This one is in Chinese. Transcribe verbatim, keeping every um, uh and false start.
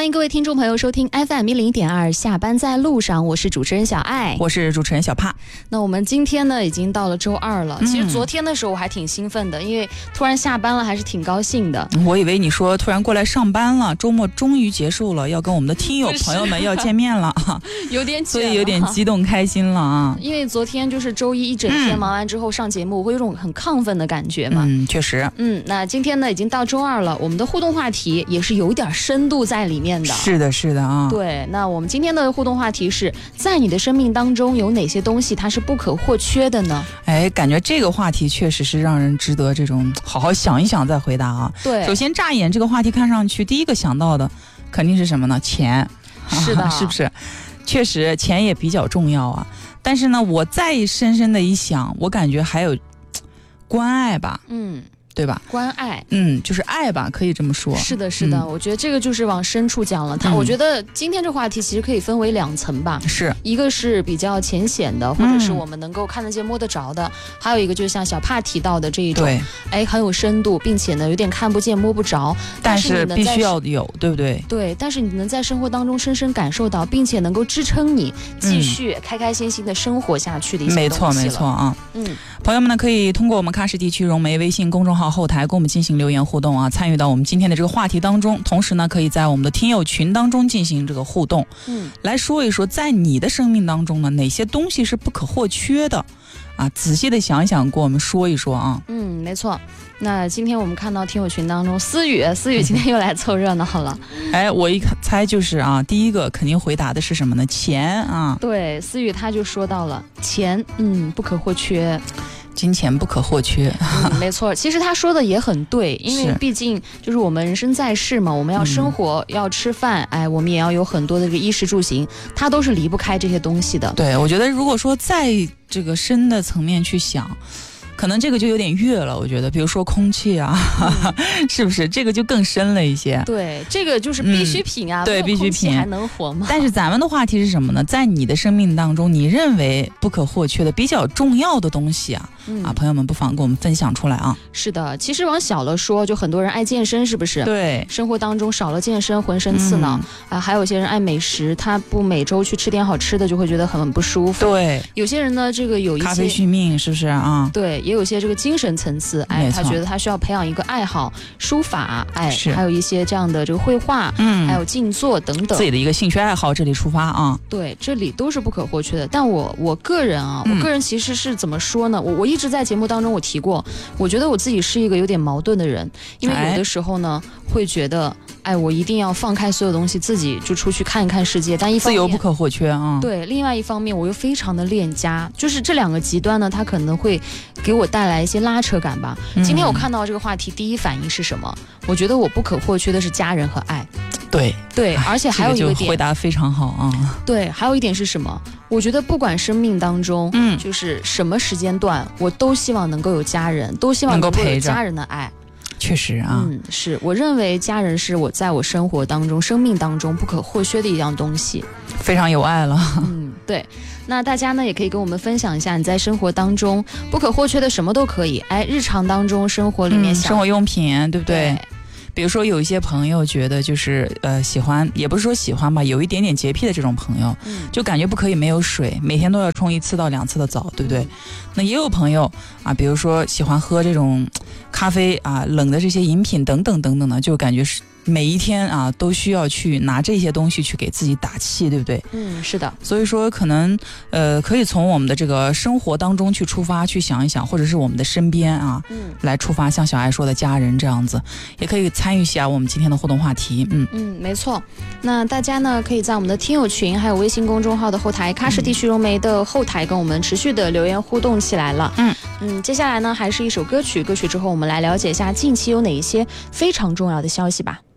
欢迎各位听众朋友收听 F M 一零一点二，下班在路上，我是主持人小爱， 我是主持人小帕。 那我们今天呢，已经到了周二了。嗯、其实昨天的时候我还挺兴奋的，因为突然下班了，还是挺高兴的。 我以为你说突然过来上班了，周末终于结束了，要跟我们的听友朋友们要见面了， 有点所以有点激动开心了啊。 因为昨天就是周一一整天忙完之后上节目，我会有种很亢奋的感觉嘛。 嗯，确实。 嗯，那今天呢已经到周二了，我们的互动话题也是有一点深度在里面的。 是的，是的啊。 对，那我们今天的互动话题是在你的生命当中有哪些东西它是不可或缺的呢？ 哎，感觉这个话题确实是让人值得这种好好想一想再回答啊。 对， 首先乍眼这个话题看上去第一个想到的肯定是什么呢？钱。 是的， 是不是？确实钱也比较重要啊。但是呢，我再深深的一想，我感觉还有关爱吧。嗯。对吧？ 关爱， 嗯，就是爱吧，可以这么说。 是的，是的，嗯、我觉得这个就是往深处讲了。它、嗯，我觉得今天这话题其实可以分为两层吧。 是一个是比较浅显的，或者是我们能够看得见、摸得着的；，还有一个就是像小帕提到的这一种，对，哎，很有深度，并且呢有点看不见、摸不着， 但是必须要有，对不对？ 对，但是你能在生活当中深深感受到，并且能够支撑你继续开开心心的生活下去的一些东西了。 没错，没错啊。 嗯， 朋友们呢可以通过我们喀什地区融媒微信公众号后台跟我们进行留言互动啊，参与到我们今天的这个话题当中。同时呢，可以在我们的听友群当中进行这个互动，嗯，来说一说在你的生命当中呢，哪些东西是不可或缺的啊？仔细的想一想，跟我们说一说啊。 嗯，没错。那今天我们看到听友群当中，思雨，思雨今天又来凑热闹了。 哎，我一猜就是啊，第一个肯定回答的是什么呢？钱啊。 对，思雨他就说到了钱，嗯，不可或缺。 金钱不可或缺、 嗯、没错，其实他说的也很对，因为毕竟就是我们人生在世嘛，我们要生活、嗯、要吃饭，哎，我们也要有很多的这个衣食住行，它都是离不开这些东西的。 对，我觉得如果说在这个深的层面去想，可能这个就有点越了，我觉得，比如说空气啊，嗯、是不是这个就更深了一些？ 对，这个就是必需品啊， 嗯、对，必需品还能活吗？ 但是咱们的话题是什么呢？在你的生命当中，你认为不可或缺的、比较重要的东西啊，嗯、啊，朋友们不妨跟我们分享出来啊。 是的，其实往小了说，就很多人爱健身，是不是？ 对， 生活当中少了健身，浑身刺挠、嗯、啊。还有些人爱美食，他不每周去吃点好吃的，就会觉得很不舒服。 对， 有些人呢，这个有一些咖啡续命，是不是啊？ 对，也有些这个精神层次，哎，他觉得他需要培养一个爱好，书法，哎，还有一些这样的这个绘画，嗯，还有静坐等等， 自己的一个兴趣爱好，这里出发啊。 对，这里都是不可或缺的。但我我个人啊，我个人其实是怎么说呢？我我一直在节目当中我提过，我觉得我自己是一个有点矛盾的人，因为有的时候呢，会觉得，哎，我一定要放开所有东西，自己就出去看一看世界。但一方面自由不可或缺啊。 对，另外一方面我又非常的恋家，就是这两个极端呢，它可能会给我带来一些拉扯感吧。嗯、今天我看到这个话题，第一反应是什么？我觉得我不可或缺的是家人和爱。 对对，而且还有一个点， 这个、回答非常好啊。 对，还有一点是什么？我觉得不管生命当中，嗯，就是什么时间段，我都希望能够有家人，都希望能够有家人的爱。 确实啊， 嗯，是我认为家人是我在我生活当中、生命当中不可或缺的一样东西， 非常有爱了。 嗯，对。那大家呢也可以跟我们分享一下你在生活当中不可或缺的什么都可以，哎，日常当中生活里面、嗯、 生活用品，对不对？ 对， 比如说有一些朋友觉得就是呃喜欢，也不是说喜欢吧，有一点点洁癖的这种朋友，嗯、就感觉不可以没有水，每天都要冲一次到两次的澡，对不对？嗯、那也有朋友啊，比如说喜欢喝这种咖啡啊、冷的这些饮品等等等等的，就感觉是每一天啊都需要去拿这些东西去给自己打气，对不对？ 嗯，是的。 所以说可能呃可以从我们的这个生活当中去出发，去想一想，或者是我们的身边啊，嗯，来出发，像小爱说的家人这样子，也可以参与一下我们今天的互动话题。嗯嗯，没错。那大家呢可以在我们的听友群还有微信公众号的后台喀什地区融媒的后台跟我们持续的留言互动起来了。嗯嗯，接下来呢还是一首歌曲，歌曲之后我们来了解一下近期有哪一些非常重要的消息吧。